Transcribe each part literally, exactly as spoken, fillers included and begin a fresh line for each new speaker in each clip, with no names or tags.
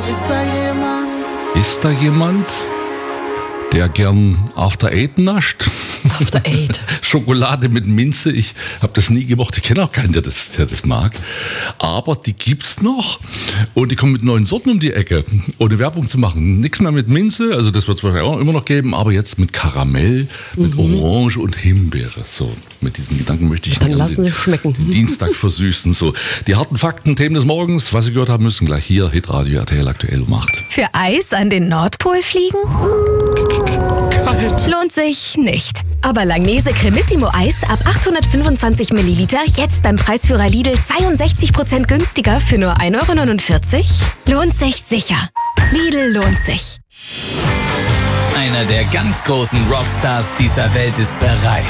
Ist da jemand?
Ist da jemand, der gern After Eight nascht?
After Eight.
Schokolade mit Minze. Ich habe das nie gemocht. Ich kenne auch keinen, der das, der das mag. Aber die gibt's noch. Und die kommen mit neuen Sorten um die Ecke. Ohne Werbung zu machen. Nichts mehr mit Minze. Also das wird es wahrscheinlich auch immer noch geben. Aber jetzt mit Karamell, mit mhm. Orange und Himbeere. So, mit diesem Gedanken möchte ich
dann lassen Sie schmecken.
Den Dienstag versüßen. So, die harten Fakten, Themen des Morgens. Was Sie gehört haben müssen, gleich hier. Hitradio R T L aktuell um acht.
Für Eis an den Nordpol fliegen?
Kalt.
Lohnt sich nicht. Aber Langnese Cremissimo Eis ab achthundertfünfundzwanzig Milliliter jetzt beim Preisführer Lidl zweiundsechzig Prozent günstiger für nur ein Euro neunundvierzig? Lohnt sich sicher. Lidl lohnt sich.
Einer der ganz großen Rockstars dieser Welt ist bereit.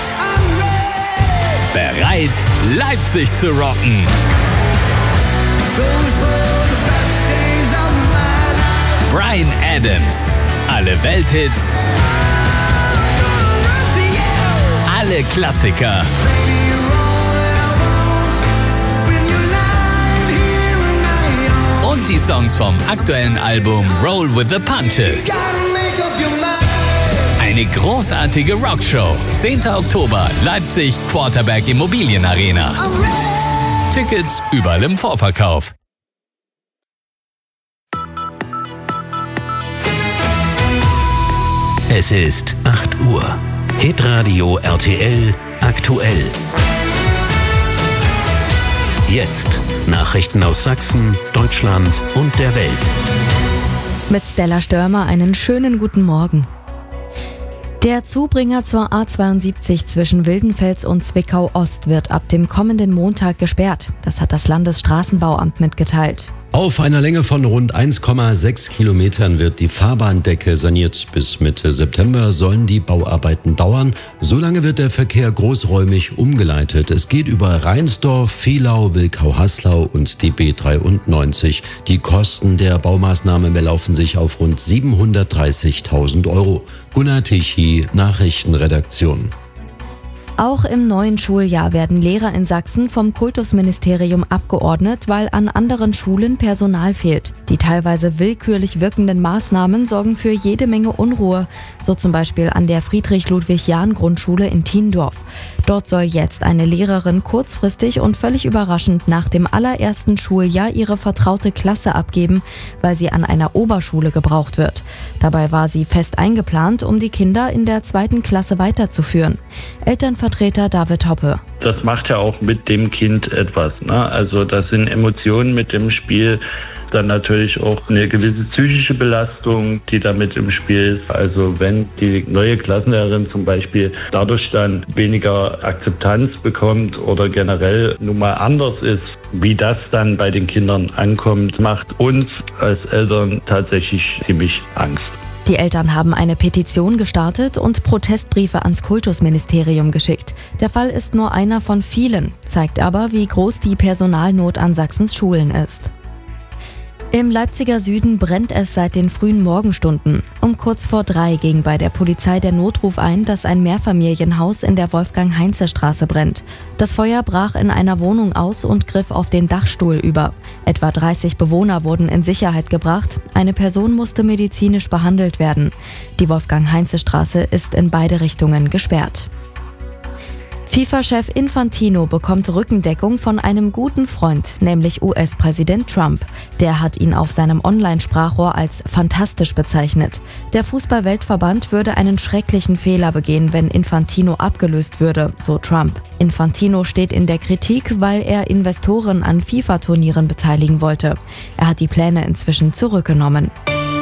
Bereit, Leipzig zu rocken. Bryan Adams. Alle Welthits. Alle Klassiker. Und die Songs vom aktuellen Album Roll with the Punches. Eine großartige Rockshow. zehnten Oktober, Leipzig, Quarterberg Immobilienarena. Tickets überall im Vorverkauf.
Es ist acht Uhr. Hitradio R T L aktuell. Jetzt Nachrichten aus Sachsen, Deutschland und der Welt.
Mit Stella Störmer einen schönen guten Morgen. Der Zubringer zur A zweiundsiebzig zwischen Wildenfels und Zwickau Ost wird ab dem kommenden Montag gesperrt. Das hat das Landesstraßenbauamt mitgeteilt.
Auf einer Länge von rund eins Komma sechs Kilometern wird die Fahrbahndecke saniert. Bis Mitte September sollen die Bauarbeiten dauern. Solange wird der Verkehr großräumig umgeleitet. Es geht über Reinsdorf, Vielau, Wilkau-Haslau und die B dreiundneunzig. Die Kosten der Baumaßnahme belaufen sich auf rund siebenhundertdreißigtausend Euro. Gunnar Tichy, Nachrichtenredaktion.
Auch im neuen Schuljahr werden Lehrer in Sachsen vom Kultusministerium abgeordnet, weil an anderen Schulen Personal fehlt. Die teilweise willkürlich wirkenden Maßnahmen sorgen für jede Menge Unruhe, so zum Beispiel an der Friedrich-Ludwig-Jahn-Grundschule in Thiendorf. Dort soll jetzt eine Lehrerin kurzfristig und völlig überraschend nach dem allerersten Schuljahr ihre vertraute Klasse abgeben, weil sie an einer Oberschule gebraucht wird. Dabei war sie fest eingeplant, um die Kinder in der zweiten Klasse weiterzuführen. Elternvertreter David Hoppe.
Das macht ja auch mit dem Kind etwas, ne? Also das sind Emotionen mit im Spiel, dann natürlich auch eine gewisse psychische Belastung, die damit im Spiel ist. Also wenn die neue Klassenlehrerin zum Beispiel dadurch dann weniger Akzeptanz bekommt oder generell nun mal anders ist, wie das dann bei den Kindern ankommt, macht uns als Eltern tatsächlich ziemlich Angst.
Die Eltern haben eine Petition gestartet und Protestbriefe ans Kultusministerium geschickt. Der Fall ist nur einer von vielen, zeigt aber, wie groß die Personalnot an Sachsens Schulen ist. Im Leipziger Süden brennt es seit den frühen Morgenstunden. Um kurz vor drei ging bei der Polizei der Notruf ein, dass ein Mehrfamilienhaus in der Wolfgang-Heinze-Straße brennt. Das Feuer brach in einer Wohnung aus und griff auf den Dachstuhl über. Etwa dreißig Bewohner wurden in Sicherheit gebracht. Eine Person musste medizinisch behandelt werden. Die Wolfgang-Heinze-Straße ist in beide Richtungen gesperrt. FIFA-Chef Infantino bekommt Rückendeckung von einem guten Freund, nämlich U S-Präsident Trump. Der hat ihn auf seinem Online-Sprachrohr als fantastisch bezeichnet. Der Fußball-Weltverband würde einen schrecklichen Fehler begehen, wenn Infantino abgelöst würde, so Trump. Infantino steht in der Kritik, weil er Investoren an FIFA-Turnieren beteiligen wollte. Er hat die Pläne inzwischen zurückgenommen.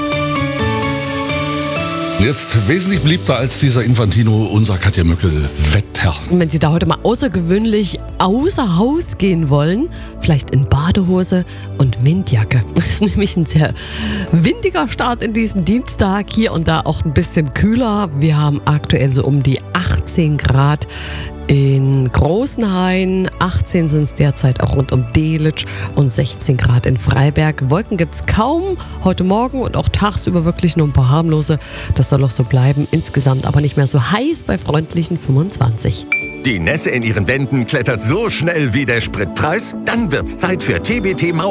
Jetzt wesentlich beliebter als dieser Infantino, unser Katja Möckel-Wetter.
Wenn Sie da heute mal außergewöhnlich außer Haus gehen wollen, vielleicht in Badehose und Windjacke. Das ist nämlich ein sehr windiger Start in diesen Dienstag. Hier und da auch ein bisschen kühler. Wir haben aktuell so um die achtzehn Grad. In Großenhain, achtzehn sind es derzeit auch rund um Delitzsch und sechzehn Grad in Freiberg. Wolken gibt es kaum heute Morgen und auch tagsüber wirklich nur ein paar harmlose. Das soll auch so bleiben. Insgesamt aber nicht mehr so heiß bei freundlichen fünfundzwanzig.
Die Nässe in Ihren Wänden klettert so schnell wie der Spritpreis? Dann wird's Zeit für T B T Mauer.